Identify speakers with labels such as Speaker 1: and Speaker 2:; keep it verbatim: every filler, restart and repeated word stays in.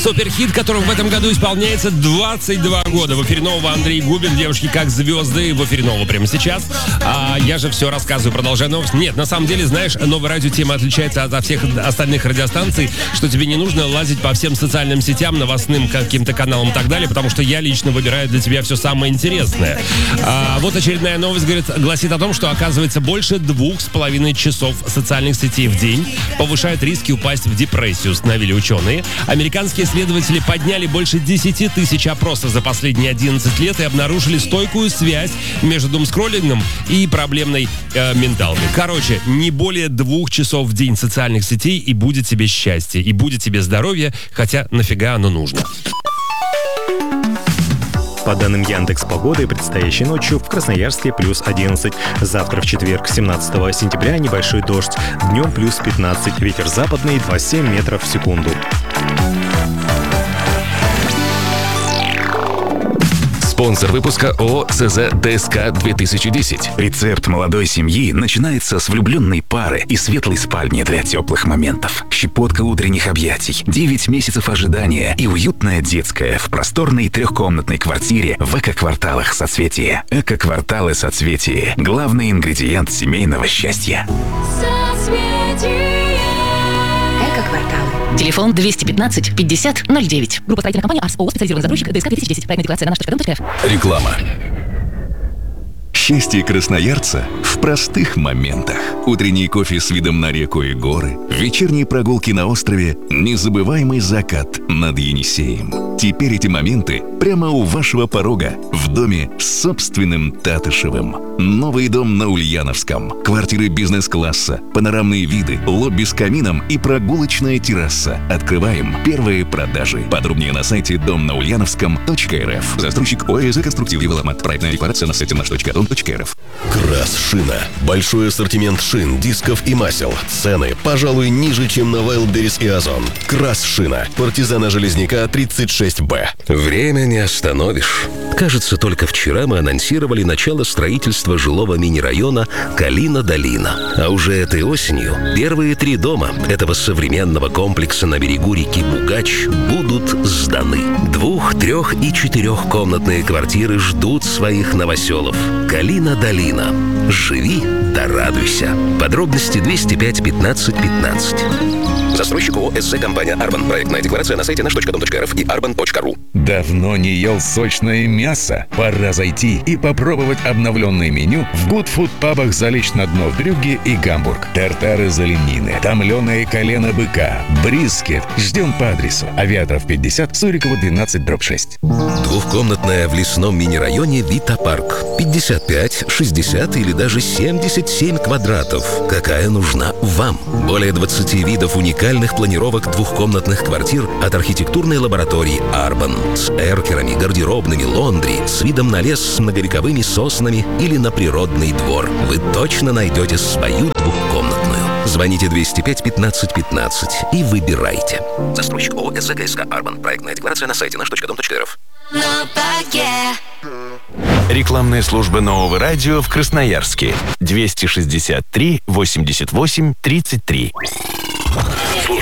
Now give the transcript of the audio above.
Speaker 1: Суперхит, которому в этом году исполняется двадцать два года. В эфире нового Андрей Губин. Девушки, как звезды. В эфире нового прямо сейчас. А я же все рассказываю, продолжаю новость. Нет, на самом деле, знаешь, новая радиотема отличается от всех остальных радиостанций, что тебе не нужно лазить по всем социальным сетям, новостным каким-то каналам и так далее, потому что я лично выбираю для тебя все самое интересное. А вот очередная новость, говорит, гласит о том, что, оказывается, больше двух с половиной часов социальных сетей в день повышают риски упасть в депрессию, установили ученые. Американские исследователи подняли больше десять тысяч опросов за последние одиннадцать лет и обнаружили стойкую связь между думскроллингом и проблемной э, менталкой. Короче, не более двух часов в день социальных сетей, и будет тебе счастье, и будет тебе здоровье, хотя нафига оно нужно.
Speaker 2: По данным Яндекс.Погоды, предстоящей ночью в Красноярске плюс одиннадцать. Завтра в четверг, семнадцатого сентября, небольшой дождь. Днем плюс пятнадцать. Ветер западный двадцать семь метров в секунду.
Speaker 3: Спонсор выпуска ООО СЗ ДСК две тысячи десять.
Speaker 4: Рецепт молодой семьи начинается с влюбленной пары и светлой спальни для теплых моментов. Щепотка утренних объятий, девять месяцев ожидания и уютная детская в просторной трехкомнатной квартире в эко-кварталах Соцветие. Эко-кварталы Соцветие. Главный ингредиент семейного счастья.
Speaker 5: Соцветие. Эко-кварталы.
Speaker 6: Телефон двести пятнадцать пятьдесят ноль девять. Группа строительной компании АРС, ООО «Специализированный застройщик», ДСК две тысячи десять. Проектная декларация на наш точка дом точка эф.
Speaker 3: Реклама.
Speaker 7: Счастье красноярца в простых моментах. Утренний кофе с видом на реку и горы, вечерние прогулки на острове, незабываемый закат над Енисеем. Теперь эти моменты прямо у вашего порога, в доме с собственным Татышевым. Новый дом на Ульяновском. Квартиры бизнес-класса, панорамные виды, лобби с камином и прогулочная терраса. Открываем первые продажи. Подробнее на сайте дом на ульяновском точка эр эф. Застройщик ОС «Конструктив Девелопмент». Проектная декларация на сайте наш точка дом точка эр эф.
Speaker 8: Крас Шина. Большой ассортимент шин, дисков и масел. Цены, пожалуй, ниже, чем на Wildberries и Озон. Крас Шина. Партизана Железняка тридцать шесть бэ.
Speaker 3: Время не остановишь.
Speaker 8: Кажется, только вчера мы анонсировали начало строительства жилого мини-района Калина-Долина. А уже этой осенью первые три дома этого современного комплекса на берегу реки Бугач будут сданы. Двух-, трех- и четырехкомнатные квартиры ждут своих новоселов. Калина-Долина. Живи да радуйся. Подробности двести пять пятнадцать пятнадцать.
Speaker 3: Застройщик ООО СЗ компания Арбан. Проектная декларация на сайте наш точка дом точка эр эф и арбан точка ру.
Speaker 9: Давно не ел сочное мясо? Пора зайти и попробовать обновленное меню в Good Food пабах «Залечь на дно» в Брюгге и Гамбург. Тартары из оленины, томленое колено быка, брискет. Ждем по адресу Авиаторов пятьдесят, Сурикова двенадцать, дробь шесть.
Speaker 8: Двухкомнатная в лесном мини-районе Вита Парк. пятьдесят пять, шестьдесят или даже семьдесят семь квадратов. Какая нужна вам? Более двадцати видов уникальных планировок двухкомнатных квартир от архитектурной лаборатории Арбан. С эркерами, гардеробными, лондри, с видом на лес с многовековыми соснами или на природный двор. Вы точно найдете свою двухкомнатную. Звоните двести пять пятнадцать пятнадцать и выбирайте. Застройщик ООО СЗ ГСК Арбан. Проектная декларация на сайте наш точка дом точка эр эф.
Speaker 10: Рекламная служба нового радио в Красноярске. двести шестьдесят три восемьдесят восемь тридцать три.